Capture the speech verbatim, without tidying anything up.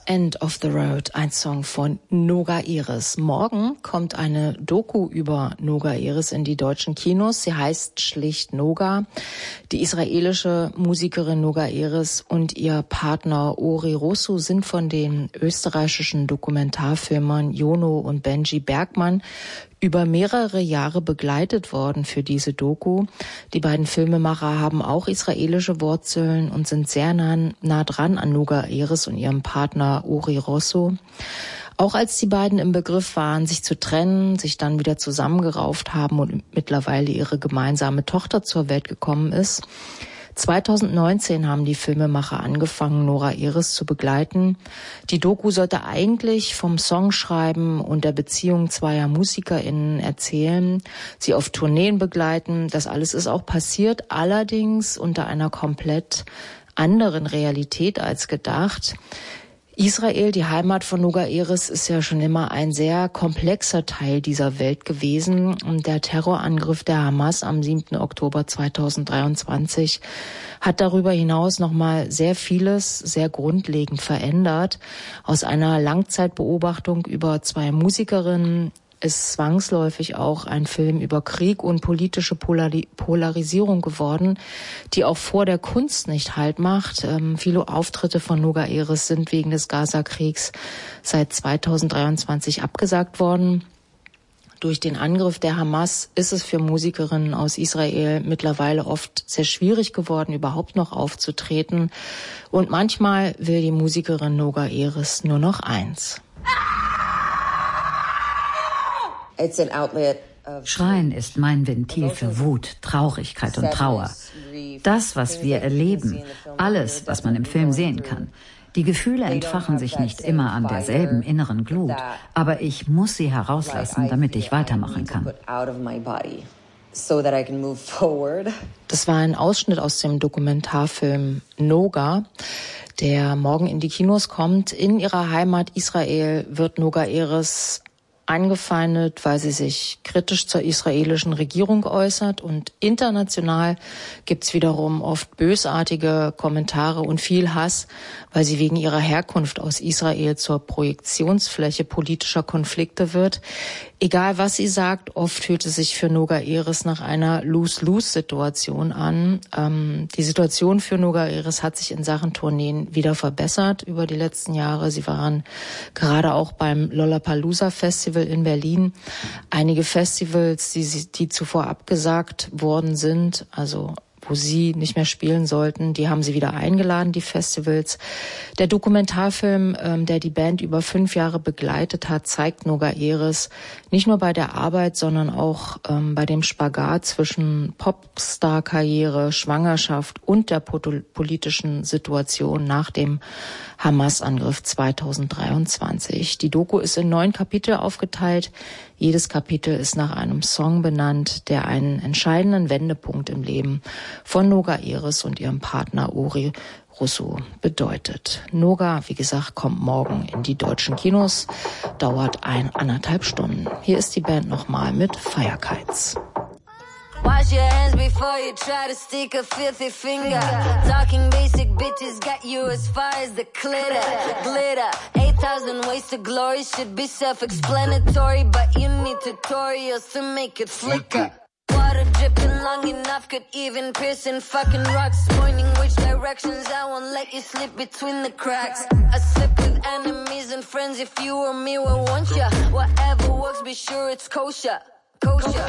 End of the Road, ein Song von Noga Eres. Morgen kommt eine Doku über Noga Eres in die deutschen Kinos. Sie heißt schlicht Noga. Die israelische Musikerin Noga Eres und ihr Partner Ori Rosu sind von den österreichischen Dokumentarfilmern Jono und Benji Bergmann über mehrere Jahre begleitet worden für diese Doku. Die beiden Filmemacher haben auch israelische Wurzeln und sind sehr nah, nah dran an Noga Eres und ihrem Partner Ori Rosso. Auch als die beiden im Begriff waren, sich zu trennen, sich dann wieder zusammengerauft haben und mittlerweile ihre gemeinsame Tochter zur Welt gekommen ist. zweitausendneunzehn haben die Filmemacher angefangen, Noga Eres zu begleiten. Die Doku sollte eigentlich vom Songschreiben und der Beziehung zweier MusikerInnen erzählen, sie auf Tourneen begleiten. Das alles ist auch passiert, allerdings unter einer komplett anderen Realität als gedacht. Israel, die Heimat von Noga Eres, ist ja schon immer ein sehr komplexer Teil dieser Welt gewesen. Und der Terrorangriff der Hamas am siebten Oktober zweitausenddreiundzwanzig hat darüber hinaus nochmal sehr vieles sehr grundlegend verändert. Aus einer Langzeitbeobachtung über zwei Musikerinnen ist zwangsläufig auch ein Film über Krieg und politische Polari- Polarisierung geworden, die auch vor der Kunst nicht Halt macht. Ähm, viele Auftritte von Noga Eres sind wegen des Gaza-Kriegs seit zweitausenddreiundzwanzig abgesagt worden. Durch den Angriff der Hamas ist es für Musikerinnen aus Israel mittlerweile oft sehr schwierig geworden, überhaupt noch aufzutreten. Und manchmal will die Musikerin Noga Eres nur noch eins. Schreien ist mein Ventil für Wut, Traurigkeit und Trauer. Das, was wir erleben, alles, was man im Film sehen kann. Die Gefühle entfachen sich nicht immer an derselben inneren Glut, aber ich muss sie herauslassen, damit ich weitermachen kann. Das war ein Ausschnitt aus dem Dokumentarfilm Noga, der morgen in die Kinos kommt. In ihrer Heimat Israel wird Noga Eres angefeindet, weil sie sich kritisch zur israelischen Regierung äußert. Und international gibt's wiederum oft bösartige Kommentare und viel Hass, weil sie wegen ihrer Herkunft aus Israel zur Projektionsfläche politischer Konflikte wird. Egal was sie sagt, oft fühlt es sich für Noga Eres nach einer Lose-Lose-Situation an. Ähm, die Situation für Noga Eres hat sich in Sachen Tourneen wieder verbessert über die letzten Jahre. Sie waren gerade auch beim Lollapalooza-Festival in Berlin. Einige Festivals, die, die zuvor abgesagt worden sind, also wo sie nicht mehr spielen sollten, die haben sie wieder eingeladen, die Festivals. Der Dokumentarfilm, ähm, der die Band über fünf Jahre begleitet hat, zeigt Noga Eres nicht nur bei der Arbeit, sondern auch ähm, bei dem Spagat zwischen Popstar-Karriere, Schwangerschaft und der politischen Situation nach dem Hamas-Angriff zweitausenddreiundzwanzig. Die Doku ist in neun Kapitel aufgeteilt. Jedes Kapitel ist nach einem Song benannt, der einen entscheidenden Wendepunkt im Leben von Noga Eres und ihrem Partner Ori Rosso bedeutet. Noga, wie gesagt, kommt morgen in die deutschen Kinos, dauert ein anderthalb Stunden. Hier ist die Band nochmal mit Feierkites. Wash your hands before you try to stick a filthy finger. Talking basic bitches got you as far as the glitter. Glitter. eight thousand ways to glory should be self-explanatory, but you need tutorials to make it flicker. Water dripping long enough could even pierce in fucking rocks. Pointing which directions, I won't let you slip between the cracks. I slip with enemies and friends, if you or me will want ya. Whatever works, be sure it's kosher. Kosher.